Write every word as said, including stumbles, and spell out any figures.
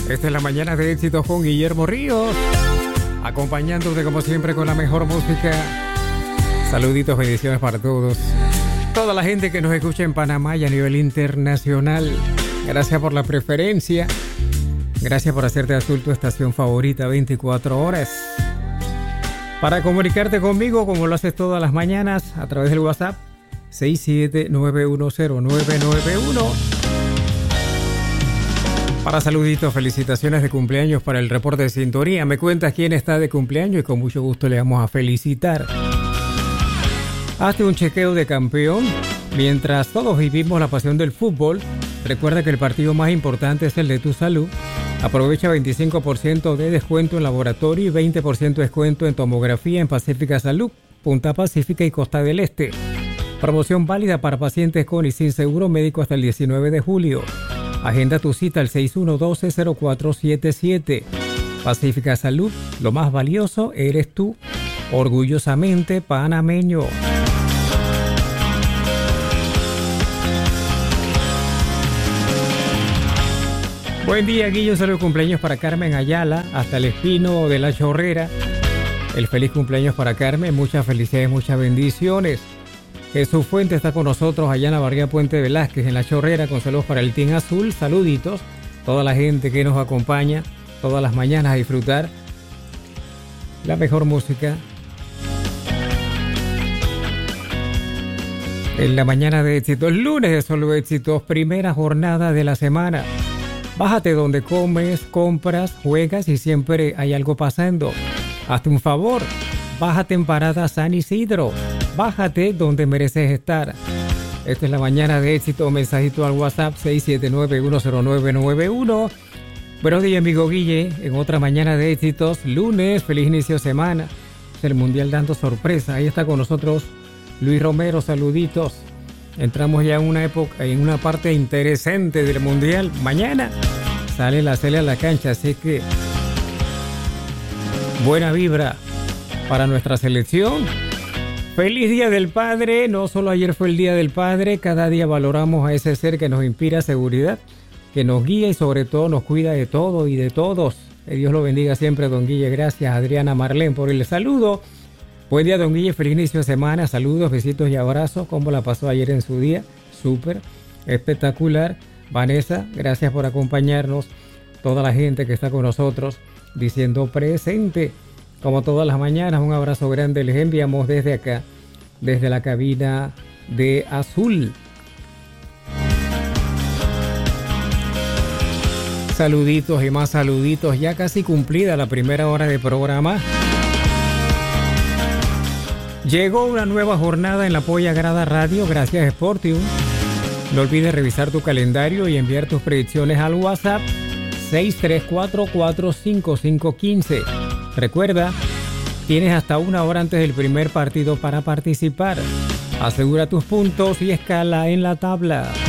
Esta es la mañana de éxitos con Guillermo Ríos, acompañándote como siempre con la mejor música. Saluditos, bendiciones para todos. Toda la gente que nos escucha en Panamá y a nivel internacional. Gracias por la preferencia. Gracias por hacerte Azul tu estación favorita veinticuatro horas. Para comunicarte conmigo, como lo haces todas las mañanas, a través del WhatsApp seis siete nueve uno cero nueve nueve uno. Para saluditos, felicitaciones de cumpleaños para el reporte de sintonía. Me cuentas quién está de cumpleaños y con mucho gusto le vamos a felicitar. Hazte un chequeo de campeón. Mientras todos vivimos la pasión del fútbol, recuerda que el partido más importante es el de tu salud. Aprovecha veinticinco por ciento de descuento en laboratorio y veinte por ciento de descuento en tomografía en Pacífica Salud, Punta Pacífica y Costa del Este. Promoción válida para pacientes con y sin seguro médico hasta el diecinueve de julio. Agenda tu cita al seis uno uno dos cero cuatro siete siete. Pacífica Salud, lo más valioso eres tú. Orgullosamente panameño. Buen día, Guillo. Un saludo de cumpleaños para Carmen Ayala, hasta el Espino de la Chorrera. El feliz cumpleaños para Carmen. Muchas felicidades, muchas bendiciones. Jesús Fuente está con nosotros allá en la barriada Puente Velázquez, en la Chorrera, con saludos para el Team Azul. Saluditos. Toda la gente que nos acompaña todas las mañanas a disfrutar la mejor música. En la mañana de éxitos, lunes de solo éxitos, primera jornada de la semana. Bájate donde comes, compras, juegas y siempre hay algo pasando. Hazte un favor, bájate en Parada San Isidro. Bájate donde mereces estar. Esta es la mañana de éxito. Mensajito al WhatsApp seis siete nueve uno cero nueve nueve uno. Buenos días, amigo Guille. En otra mañana de éxitos, lunes, feliz inicio de semana. Es el Mundial dando sorpresa. Ahí está con nosotros Luis Romero. Saluditos. Entramos ya en una época, en una parte interesante del Mundial. Mañana sale la Cele a la cancha, así que buena vibra para nuestra selección. Feliz Día del Padre. No solo ayer fue el Día del Padre, cada día valoramos a ese ser que nos inspira seguridad, que nos guía y sobre todo nos cuida de todo y de todos. Que Dios lo bendiga siempre, don Guille. Gracias, Adriana Marlén, por el saludo. Buen día, don Guille. Feliz inicio de semana. Saludos, besitos y abrazos. ¿Cómo la pasó ayer en su día? Súper, espectacular. Vanessa, gracias por acompañarnos. Toda la gente que está con nosotros diciendo presente. Como todas las mañanas, un abrazo grande les enviamos desde acá, desde la cabina de Azul. Saluditos y más saluditos. Ya casi cumplida la primera hora de programa. Llegó una nueva jornada en la Polla Grada Radio, gracias Sportium. No olvides revisar tu calendario y enviar tus predicciones al WhatsApp seis tres cuatro cuatro cinco cinco uno cinco. Recuerda, tienes hasta una hora antes del primer partido para participar. Asegura tus puntos y escala en la tabla.